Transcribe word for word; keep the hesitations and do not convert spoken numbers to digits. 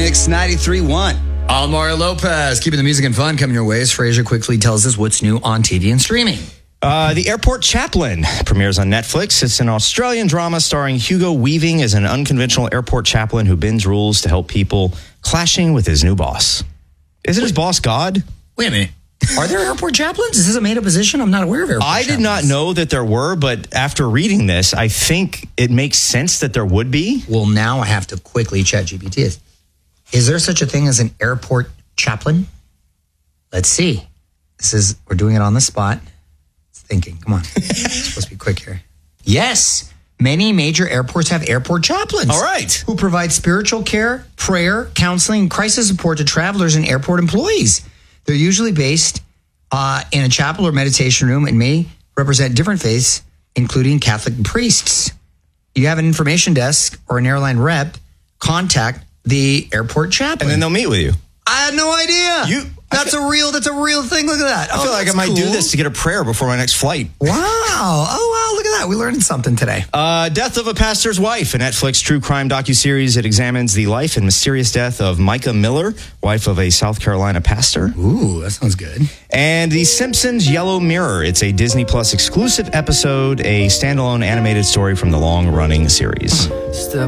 Mix ninety-three point one. I'm Mario Lopez, keeping the music and fun coming your way as Fraser quickly tells us what's new on T V and streaming. Uh, the Airport Chaplain premieres on Netflix. It's an Australian drama starring Hugo Weaving as an unconventional airport chaplain who bends rules to help people clashing with his new boss. Isn't his boss God? Wait a minute. Are there airport chaplains? Is this a made-up position? I'm not aware of airport I chaplains. did not know that there were, but after reading this, I think it makes sense that there would be. Well, now I have to quickly chat G P T it. Is there such a thing as an airport chaplain? Let's see. This is, we're doing it on the spot. It's thinking. Come on. It's supposed to be quick here. Yes. Many major airports have airport chaplains. All right. Who provide spiritual care, prayer, counseling, and crisis support to travelers and airport employees. They're usually based uh, in a chapel or meditation room and may represent different faiths, including Catholic and priests. You have an information desk or an airline rep, contact the airport chaplain. And then they'll meet with you. I had no idea. You, that's feel, a real, that's a real thing. Look at that. I feel oh, like I might cool. do this to get a prayer before my next flight. Wow. Oh, wow. Look at that. We learned something today. Uh, Death of a Pastor's Wife, a Netflix true crime docuseries. It examines the life and mysterious death of Micah Miller, wife of a South Carolina pastor. Ooh, that sounds good. And The Simpsons Yellow Mirror. It's a Disney Plus exclusive episode, a standalone animated story from the long-running series. Step